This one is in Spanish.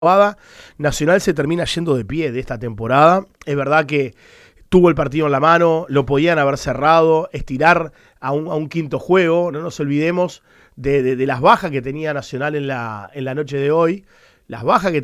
Nacional se termina yendo de pie de esta temporada. Es verdad que tuvo el partido en la mano, lo podían haber cerrado, estirar a un quinto juego. No nos olvidemos de las bajas que tenía Nacional en la noche de hoy. Las bajas que